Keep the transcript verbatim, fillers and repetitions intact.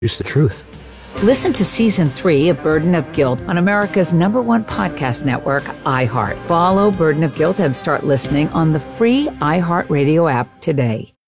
It's the truth. Listen to season three of Burden of Guilt on America's number one podcast network, iHeart. Follow Burden of Guilt and start listening on the free iHeartRadio app today.